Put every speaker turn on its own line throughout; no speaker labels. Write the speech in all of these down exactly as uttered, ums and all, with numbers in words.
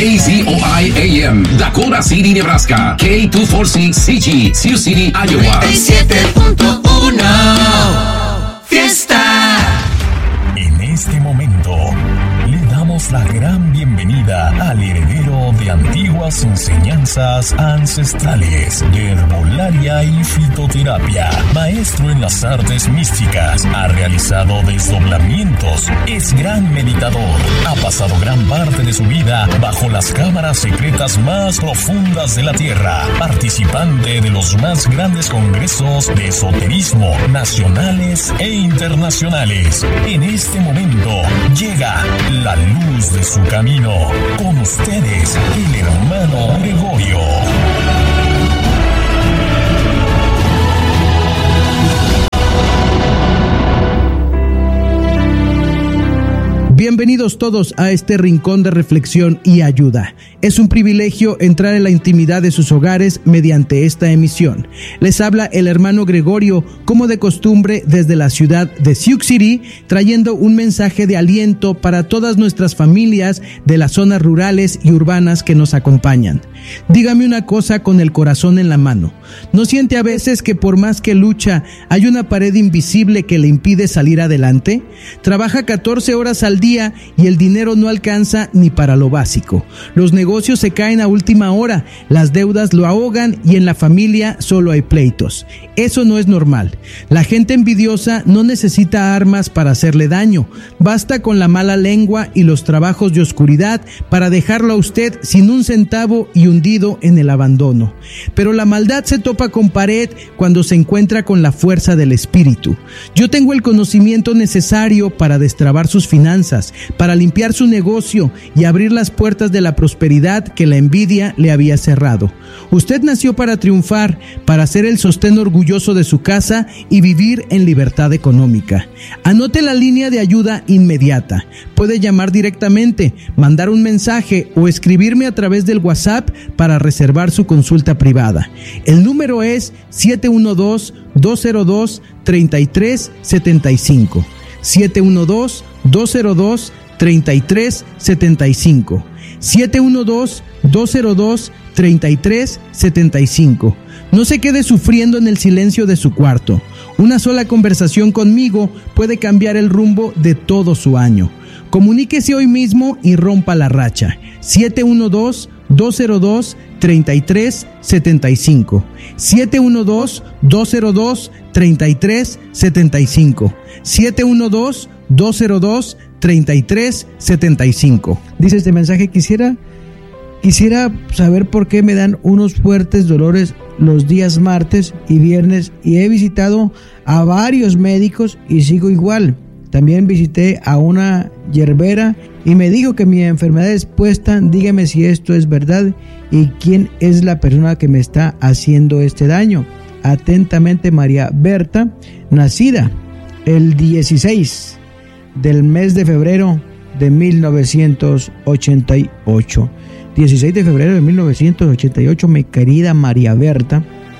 K Z O I A M, Dakota City, Nebraska. K doscientos cuarenta y seis C G, Sioux City, Iowa.
noventa y siete punto uno Fiesta.
En este momento le damos la gran bienvenida al heredero de antiguas enseñanzas ancestrales de herbolaria y fitoterapia, maestro en las artes místicas, ha realizado desdoblamientos, es gran meditador, ha pasado gran parte de su vida bajo las cámaras secretas más profundas de la tierra, participante de los más grandes congresos de esoterismo nacionales e internacionales. En este momento llega la luz de su camino. Con ustedes, el hermano Gregorio.
Bienvenidos todos a este rincón de reflexión y ayuda. Es un privilegio entrar en la intimidad de sus hogares mediante esta emisión. Les habla el hermano Gregorio, como de costumbre, desde la ciudad de Sioux City, trayendo un mensaje de aliento para todas nuestras familias de las zonas rurales y urbanas que nos acompañan. Dígame una cosa con el corazón en la mano. ¿No siente a veces que por más que lucha, hay una pared invisible que le impide salir adelante? Trabaja catorce horas al día y el dinero no alcanza ni para lo básico. Los negocios se caen a última hora, las deudas lo ahogan y en la familia solo hay pleitos. Eso no es normal. La gente envidiosa no necesita armas para hacerle daño. Basta con la mala lengua y los trabajos de oscuridad para dejarlo a usted sin un centavo y hundido en el abandono. Pero la maldad se topa con pared cuando se encuentra con la fuerza del espíritu. Yo tengo el conocimiento necesario para destrabar sus finanzas, para limpiar su negocio y abrir las puertas de la prosperidad que la envidia le había cerrado. Usted nació para triunfar, para ser el sostén orgulloso de su casa y vivir en libertad económica. Anote la línea de ayuda inmediata. Puede llamar directamente, mandar un mensaje o escribirme a través del WhatsApp para reservar su consulta privada. El número es siete uno dos, dos cero dos, tres tres siete cinco. siete uno dos, dos cero dos, tres tres siete cinco. siete uno dos, dos cero dos, tres tres siete cinco. No se quede sufriendo en el silencio de su cuarto. Una sola conversación conmigo puede cambiar el rumbo de todo su año. Comuníquese hoy mismo y rompa la racha. siete uno dos, dos cero dos, tres tres siete cinco. siete uno dos, dos cero dos, tres tres siete cinco. siete uno dos, dos cero dos, tres tres siete cinco. Dice este mensaje: quisiera quisiera saber por qué me dan unos fuertes dolores los días martes y viernes y he visitado a varios médicos y sigo igual. También visité a una yerbera y me dijo que mi enfermedad es puesta. Dígame si esto es verdad y quién es la persona que me está haciendo este daño. Atentamente, María Berta, nacida el dieciséis del mes de febrero de mil novecientos ochenta y ocho. dieciséis de febrero de mil novecientos ochenta y ocho, mi querida María Berta.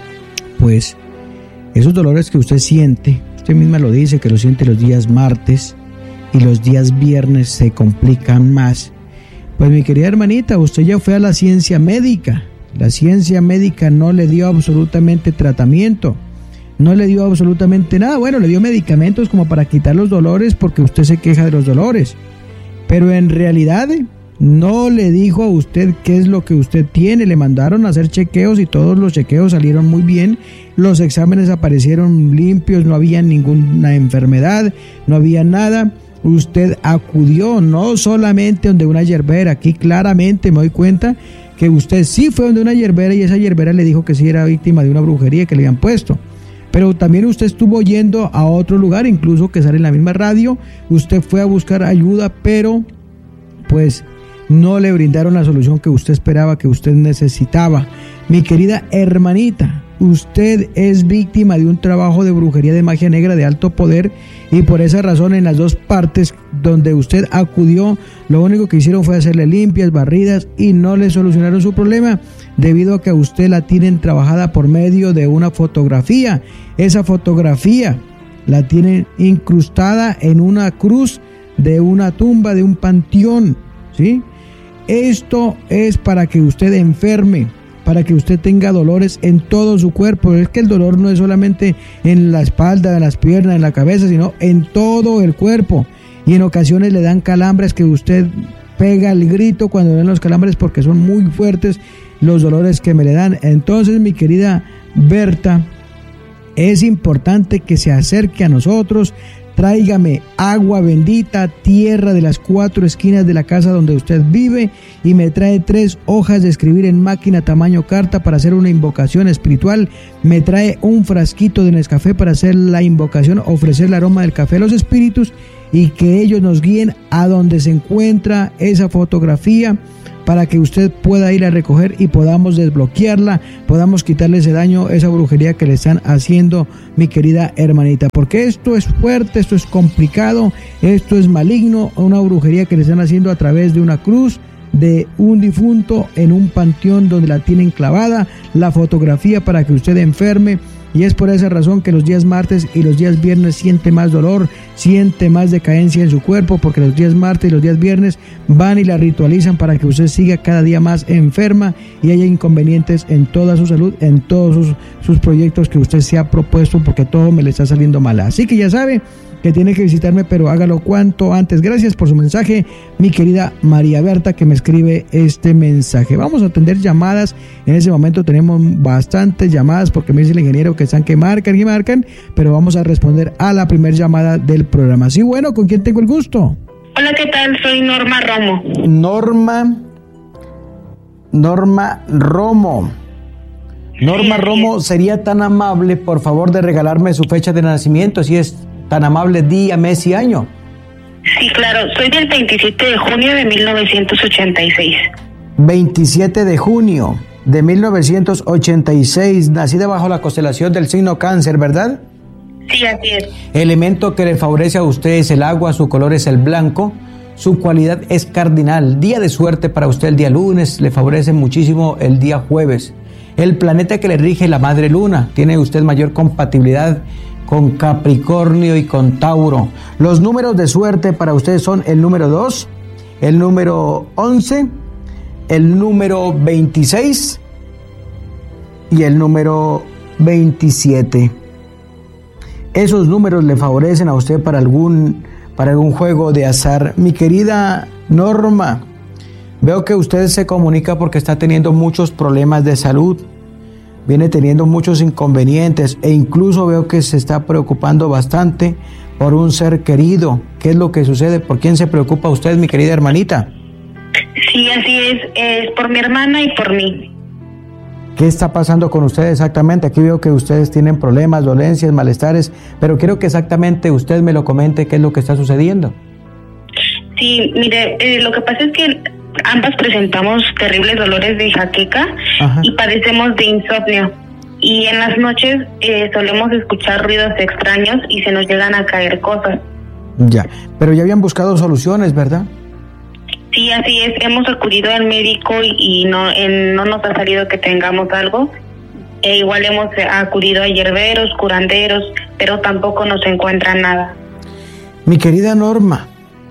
Pues esos dolores que usted siente, usted misma lo dice, que lo siente los días martes y los días viernes se complican más. Pues mi querida hermanita, usted ya fue a la ciencia médica. La ciencia médica no le dio absolutamente tratamiento, no le dio absolutamente nada. Bueno, le dio medicamentos como para quitar los dolores porque usted se queja de los dolores, pero en realidad no le dijo a usted qué es lo que usted tiene. Le mandaron a hacer chequeos y todos los chequeos salieron muy bien. Los exámenes aparecieron limpios, no había ninguna enfermedad, no había nada. Usted acudió no solamente donde una yerbera, aquí claramente me doy cuenta que usted sí fue donde una yerbera y esa yerbera le dijo que sí era víctima de una brujería que le habían puesto. Pero también usted estuvo yendo a otro lugar, incluso que sale en la misma radio. Usted fue a buscar ayuda, pero pues no le brindaron la solución que usted esperaba, que usted necesitaba. Mi querida hermanita, usted es víctima de un trabajo de brujería, de magia negra de alto poder, y por esa razón en las dos partes donde usted acudió, lo único que hicieron fue hacerle limpias, barridas y no le solucionaron su problema, debido a que a usted la tienen trabajada por medio de una fotografía. Esa fotografía la tienen incrustada en una cruz de una tumba, de un panteón, ¿sí? esto es para que usted enferme, para que usted tenga dolores en todo su cuerpo. Es que el dolor no es solamente en la espalda, en las piernas, en la cabeza, sino en todo el cuerpo. Y en ocasiones le dan calambres que usted pega el grito cuando ven los calambres porque son muy fuertes los dolores que me le dan. Entonces, mi querida Berta, es importante que se acerque a nosotros. Tráigame agua bendita, tierra de las cuatro esquinas de la casa donde usted vive y me trae tres hojas de escribir en máquina tamaño carta para hacer una invocación espiritual. Me trae un frasquito de Nescafé para hacer la invocación, ofrecer el aroma del café a los espíritus y que ellos nos guíen a donde se encuentra esa fotografía para que usted pueda ir a recoger y podamos desbloquearla, podamos quitarle ese daño, esa brujería que le están haciendo, mi querida hermanita, porque esto es fuerte, esto es complicado, esto es maligno, una brujería que le están haciendo a través de una cruz de un difunto en un panteón donde la tienen clavada, la fotografía para que usted enferme. Y es por esa razón que los días martes y los días viernes siente más dolor, siente más decadencia en su cuerpo, porque los días martes y los días viernes van y la ritualizan para que usted siga cada día más enferma y haya inconvenientes en toda su salud, en todos sus, sus proyectos que usted se ha propuesto, porque todo me le está saliendo mal. Así que ya sabe que tiene que visitarme, pero hágalo cuanto antes. Gracias por su mensaje, mi querida María Berta, que me escribe este mensaje. Vamos a atender llamadas. En ese momento tenemos bastantes llamadas porque me dice el ingeniero que están que marcan y marcan, pero vamos a responder a la primera llamada del programa. Sí, bueno, ¿con quién tengo el gusto?
Hola, ¿qué tal? Soy Norma Romo.
Norma, Norma Romo. Norma Romo, ¿sería tan amable, por favor, de regalarme su fecha de nacimiento, si es tan amable, día, mes y año?
Sí, claro, soy del veintisiete de junio de mil novecientos ochenta y seis.
veintisiete de junio de mil novecientos ochenta y seis, nacida bajo la constelación del signo Cáncer, ¿verdad?
Sí, así es.
El elemento que le favorece a usted es el agua, su color es el blanco, su cualidad es cardinal. Día de suerte para usted el día lunes, le favorece muchísimo el día jueves. El planeta que le rige la madre luna, tiene usted mayor compatibilidad con Capricornio y con Tauro. Los números de suerte para ustedes son el número dos, el número once, el número veintiséis y el número veintisiete. Esos números le favorecen a usted para algún, para algún juego de azar. Mi querida Norma, veo que usted se comunica porque está teniendo muchos problemas de salud. Viene teniendo muchos inconvenientes e incluso veo que se está preocupando bastante por un ser querido. ¿Qué es lo que sucede? ¿Por quién se preocupa usted, mi querida hermanita?
Sí, así es. Es por mi hermana y por mí.
¿Qué está pasando con ustedes exactamente? Aquí veo que ustedes tienen problemas, dolencias, malestares, pero quiero que exactamente usted me lo comente qué es lo que está sucediendo.
Sí, mire, eh, lo que pasa es que ambas presentamos terribles dolores de jaqueca. Ajá. Y padecemos de insomnio. Y en las noches eh, solemos escuchar ruidos extraños y se nos llegan a caer cosas.
Ya, pero ya habían buscado soluciones, ¿verdad?
Sí, así es. Hemos acudido al médico y, y no, en, no nos ha salido que tengamos algo. E igual hemos acudido a hierberos, curanderos, pero tampoco nos encuentran nada.
Mi querida Norma,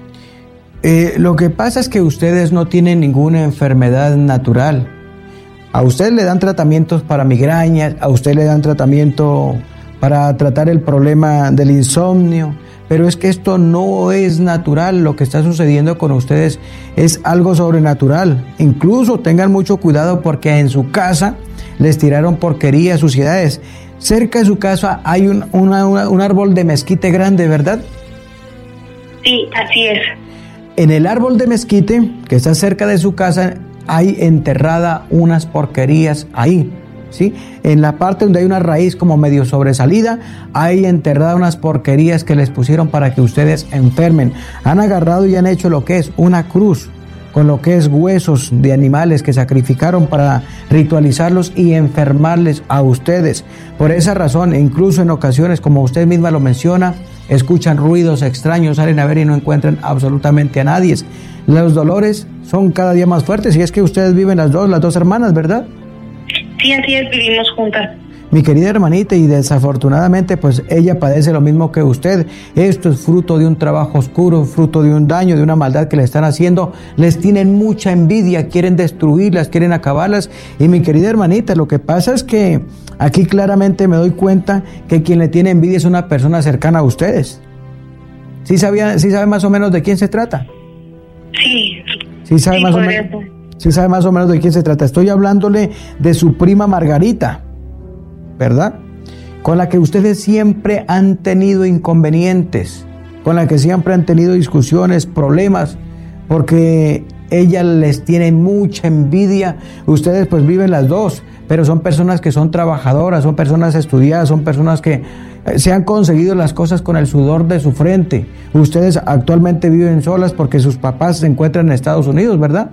Eh, lo que pasa es que ustedes no tienen ninguna enfermedad natural. A usted le dan tratamientos para migrañas, a usted le dan tratamiento para tratar el problema del insomnio, pero es que esto no es natural. Lo que está sucediendo con ustedes es algo sobrenatural. Incluso tengan mucho cuidado porque en su casa les tiraron porquerías, suciedades. Cerca de su casa hay un, una, una, un árbol de mezquite grande, ¿verdad?
Sí, así es.
En el árbol de mezquite, que está cerca de su casa, hay enterrada unas porquerías ahí, ¿sí? En la parte donde hay una raíz como medio sobresalida, hay enterrada unas porquerías que les pusieron para que ustedes enfermen. Han agarrado y han hecho lo que es una cruz, con lo que es huesos de animales que sacrificaron para ritualizarlos y enfermarles a ustedes. Por esa razón, incluso en ocasiones, como usted misma lo menciona, escuchan ruidos extraños, salen a ver y no encuentran absolutamente a nadie. Los dolores son cada día más fuertes y es que ustedes viven las dos, las dos hermanas, ¿verdad?
Sí, así es, vivimos juntas.
mi querida hermanita, y desafortunadamente pues ella padece lo mismo que usted. Esto es fruto de un trabajo oscuro, fruto de un daño, de una maldad que le están haciendo. Les tienen mucha envidia, quieren destruirlas, quieren acabarlas. Y mi querida hermanita, lo que pasa es que aquí claramente me doy cuenta que quien le tiene envidia es una persona cercana a ustedes. ¿Sí sabía, sí sabe más o menos de quién se trata?
Sí.
Sí sabe, sí, más o menos, sí sabe más o menos de quién se trata. Estoy hablándole de su prima Margarita, ¿verdad? Con la que ustedes siempre han tenido inconvenientes, con la que siempre han tenido discusiones, problemas, porque ella les tiene mucha envidia. Ustedes pues viven las dos, pero son personas que son trabajadoras, son personas estudiadas, son personas que se han conseguido las cosas con el sudor de su frente. Ustedes actualmente viven solas porque sus papás se encuentran en Estados Unidos, ¿verdad?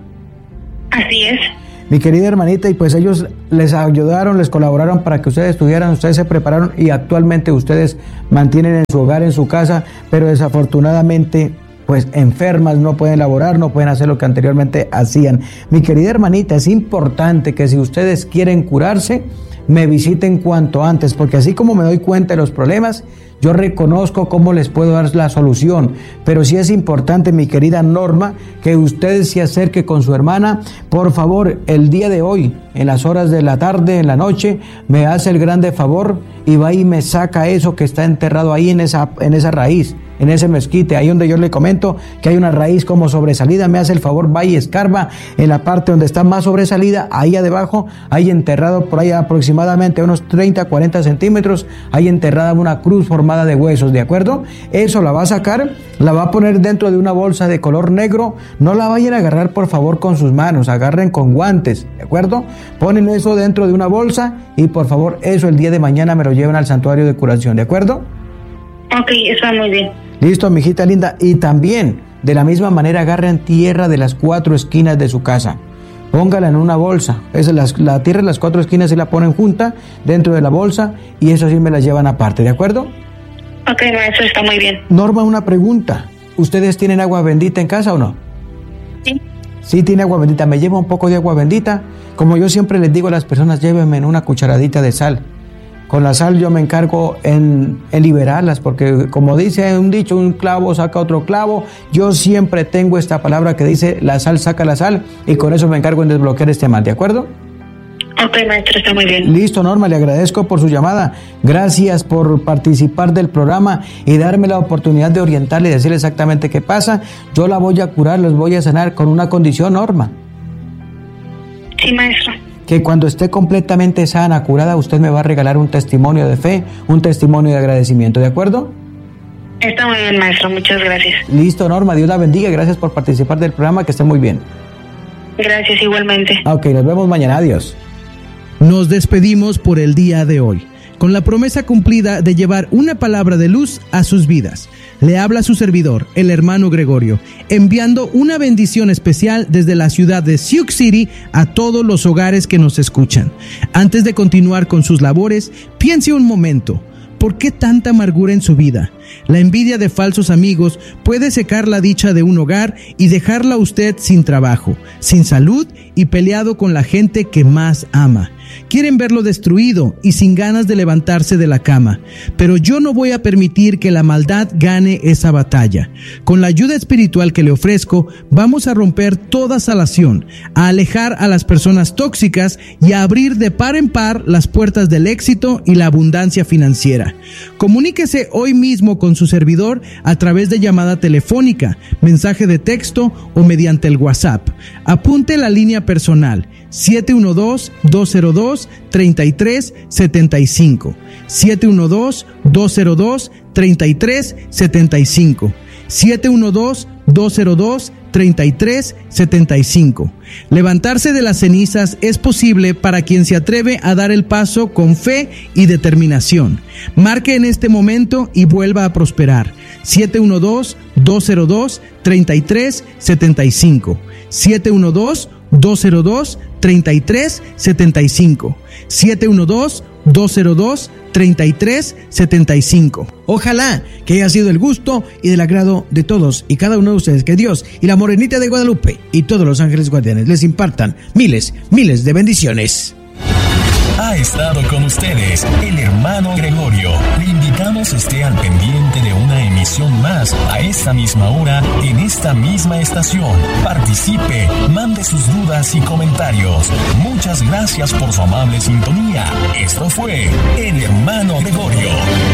Así es.
Mi querida hermanita, y pues ellos les ayudaron, les colaboraron para que ustedes estudiaran, ustedes se prepararon y actualmente ustedes mantienen en su hogar, en su casa, pero desafortunadamente pues enfermas, no pueden laborar, no pueden hacer lo que anteriormente hacían. Mi querida hermanita, es importante que si ustedes quieren curarse, me visiten cuanto antes, porque así como me doy cuenta de los problemas, yo reconozco cómo les puedo dar la solución, pero sí es importante, mi querida Norma, que usted se acerque con su hermana. Por favor, el día de hoy, en las horas de la tarde, en la noche, me hace el grande favor y va y me saca eso que está enterrado ahí en esa, en esa raíz, en ese mezquite, ahí donde yo le comento que hay una raíz como sobresalida. Me hace el favor, va y escarba en la parte donde está más sobresalida, ahí debajo, ahí enterrado por ahí aproximadamente unos treinta, cuarenta centímetros, ahí enterrada una cruz formada de huesos, ¿de acuerdo? Eso la va a sacar, la va a poner dentro de una bolsa de color negro. No la vayan a agarrar por favor con sus manos, agarren con guantes, ¿de acuerdo? Ponen eso dentro de una bolsa y por favor eso el día de mañana me lo llevan al santuario de curación, ¿de acuerdo?
Ok, está muy bien.
Listo, mijita linda. Y también, de la misma manera, agarren tierra de las cuatro esquinas de su casa. Póngala en una bolsa. Esa, la, la tierra de las cuatro esquinas se la ponen junta dentro de la bolsa y eso sí me la llevan aparte, ¿de acuerdo?
Ok, maestro, está muy bien.
Norma, una pregunta. ¿Ustedes tienen agua bendita en casa o no?
Sí.
Sí, tiene agua bendita. ¿Me lleva un poco de agua bendita? Como yo siempre les digo a las personas, llévenme en una cucharadita de sal. Con la sal yo me encargo en, en liberarlas, porque como dice un dicho, un clavo saca otro clavo. Yo siempre tengo esta palabra que dice, la sal saca la sal, y con eso me encargo en desbloquear este mal, ¿de acuerdo?
Ok, maestro, está muy bien.
Listo, Norma, le agradezco por su llamada. Gracias por participar del programa y darme la oportunidad de orientarle y decirle exactamente qué pasa. Yo la voy a curar, los voy a sanar con una condición, Norma.
Sí, maestro.
Que cuando esté completamente sana, curada, usted me va a regalar un testimonio de fe, un testimonio de agradecimiento, ¿de acuerdo?
Está muy bien, maestro, muchas gracias.
Listo, Norma, Dios la bendiga, gracias por participar del programa, que esté muy bien.
Gracias, igualmente.
Ok, nos vemos mañana, adiós.
Nos despedimos por el día de hoy, con la promesa cumplida de llevar una palabra de luz a sus vidas. Le habla su servidor, el hermano Gregorio, enviando una bendición especial desde la ciudad de Sioux City a todos los hogares que nos escuchan. Antes de continuar con sus labores, piense un momento. ¿Por qué tanta amargura en su vida? La envidia de falsos amigos puede secar la dicha de un hogar y dejarla a usted sin trabajo, sin salud y peleado con la gente que más ama. Quieren verlo destruido y sin ganas de levantarse de la cama. Pero yo no voy a permitir que la maldad gane esa batalla. Con la ayuda espiritual que le ofrezco, vamos a romper toda salación, a alejar a las personas tóxicas y a abrir de par en par las puertas del éxito y la abundancia financiera. Comuníquese hoy mismo con su servidor a través de llamada telefónica, mensaje de texto o mediante el WhatsApp. Apunte la línea personal siete uno dos, dos cero dos, tres tres siete cinco, siete uno dos, dos cero dos, tres tres siete cinco, siete uno dos, dos cero dos, tres tres siete cinco. Levantarse de las cenizas es posible para quien se atreve a dar el paso con fe y determinación. Marque en este momento y vuelva a prosperar. siete uno dos, dos cero dos, tres tres siete cinco, siete uno dos, dos cero dos, tres tres siete cinco, siete uno dos, dos cero dos, tres tres siete cinco. Ojalá que haya sido el gusto y del agrado de todos y cada uno de ustedes. Que Dios y la Morenita de Guadalupe y todos los ángeles guardianes les impartan miles, miles de bendiciones.
Ha estado con ustedes el hermano Gregorio. Le invitamos a esté al pendiente de una emisión más a esta misma hora en esta misma estación. Participe, mande sus dudas y comentarios. Muchas gracias por su amable sintonía. Esto fue el hermano Gregorio.